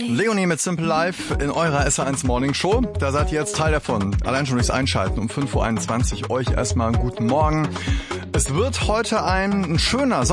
Leonie mit Simple Life in eurer SR1 Morning Show. Da seid ihr jetzt Teil davon. Allein schon durchs Einschalten um 5.21 Uhr. Euch erstmal einen guten Morgen. Es wird heute ein schöner